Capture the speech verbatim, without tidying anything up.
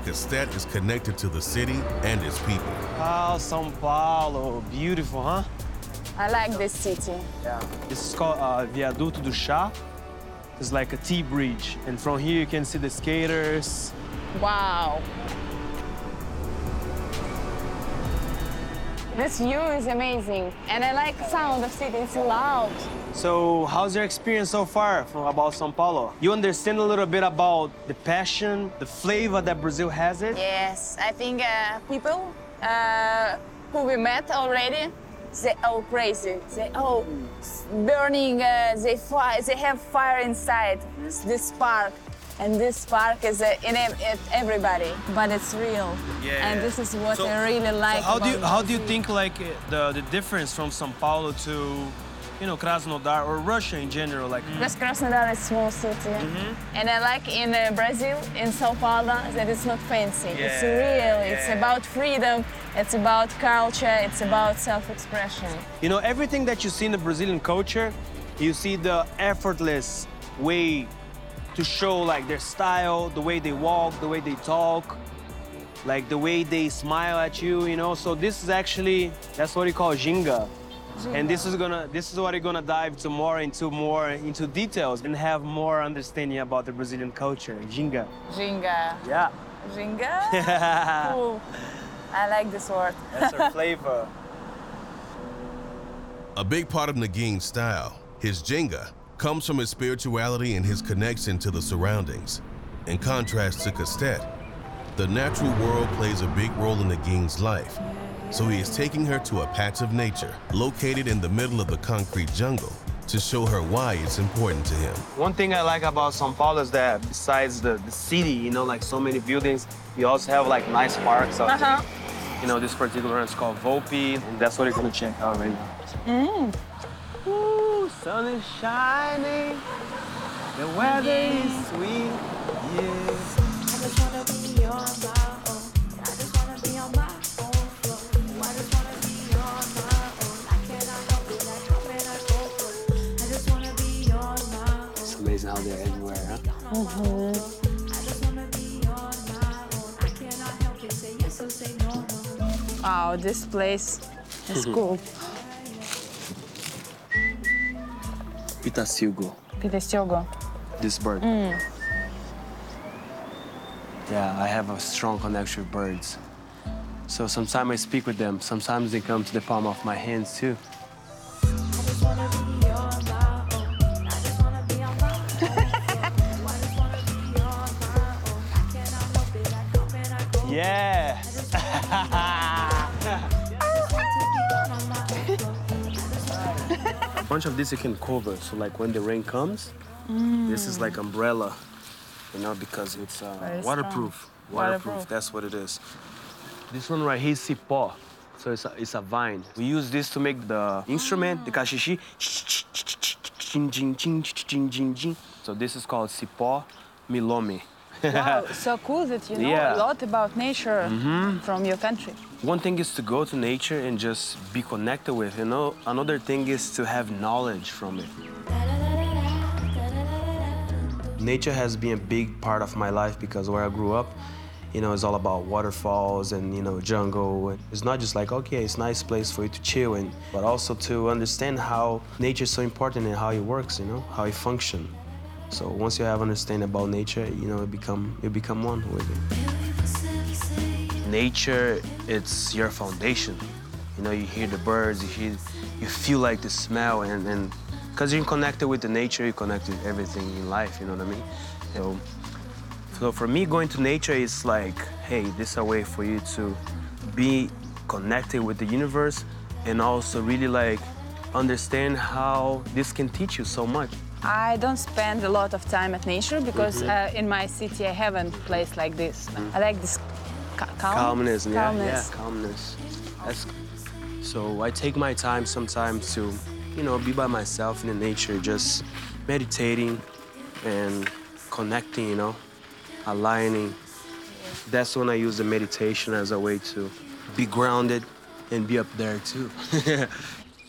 Castete is connected to the city and its people. Oh, São Paulo, beautiful, huh? I like this city. Yeah. This is called uh, Viaduto do Chá. It's like a T-bridge. And from here you can see the skaters. Wow. This view is amazing. And I like the sound of city, it's loud. So how's your experience so far from, about São Paulo? You understand a little bit about the passion, the flavor that Brazil has it? Yes, I think uh, people uh, who we met already, they all crazy. They all burning, uh, they, fire, they have fire inside this spark. And this spark is uh, in ev everybody, but it's real. Yeah. And this is what So- I really like. So how do you, about how do you Brazil. think like the, the difference from São Paulo to, you know, Krasnodar or Russia in general? Like, Because Krasnodar is a small city. Mm-hmm. And I like in uh, Brazil, in São Paulo, that it's not fancy. It's Yeah, real, it's yeah. about freedom, it's about culture, it's about self-expression. you know, everything that you see in the Brazilian culture, you see the effortless way to show like their style, the way they walk, the way they talk, like the way they smile at you, you know. So this is actually, that's what we call ginga. And this is gonna, this is what we're gonna dive to more into more into details and have more understanding about the Brazilian culture, ginga. Ginga. Yeah. Ginga? Cool. I like this word. That's our flavor. A big part of Neguin's style, his Jenga, comes from his spirituality and his connection to the surroundings. In contrast to Castete, the natural world plays a big role in Neguin's life. So he is taking her to a patch of nature located in the middle of the concrete jungle to show her why it's important to him. One thing I like about São Paulo is that besides the, the city, you know, like so many buildings, you also have like nice parks out there. Uh-huh. You know, this particular one is called Volpe, and that's what you're gonna check out right now. Mm. Ooh, sun is shining, the weather is sweet, yeah. I just wanna be on my own. I just wanna be on my own flow. I just wanna be on my own. I cannot help it, like how can I go for it? I just wanna be on my own. It's amazing how they're everywhere, huh? Mm-hmm. I just wanna be on my own. I cannot help it, say yes or say no, no. Wow, this place is cool. Pitacilgo, Pitacilgo. this bird. Mm. Yeah, I have a strong connection with birds. So sometimes I speak with them, sometimes they come to the palm of my hands too. I just wanna be on my own. I just wanna be on my own. I just wanna be on my own. I cannot help it, like how can I go? Yeah. A bunch of this you can cover, so like when the rain comes, this is like umbrella, you know, because it's uh, Very waterproof. strong. Waterproof, Waterproof. that's what it is. This one right here is cipó, so it's a, it's a vine. We use this to make the instrument, the caxixi. So this is called cipó milome. Wow, so cool that you know Yeah. a lot about nature from your country. One thing is to go to nature and just be connected with, you know. Another thing is to have knowledge from it. Nature has been a big part of my life because where I grew up, you know, it's all about waterfalls and, you know, jungle. And it's not just like, okay, it's a nice place for you to chill in, but also to understand how nature is so important and how it works, you know, how it functions. So once you have understanding about nature, you know, you become, you become one with it. Nature, it's your foundation. You know, you hear the birds, you hear, you feel like the smell, and, and because you're connected with the nature, you're connected with everything in life, you know what I mean? So, so for me, going to nature is like, hey, this is a way for you to be connected with the universe and also really like understand how this can teach you so much. I don't spend a lot of time at nature because uh, in my city I haven't place like this. I like this ca calm, Calmness, yeah, calmness. yeah, calmness. That's, so I take my time sometimes to, you know, be by myself in the nature, just meditating and connecting, you know, aligning. That's when I use the meditation as a way to be grounded and be up there too.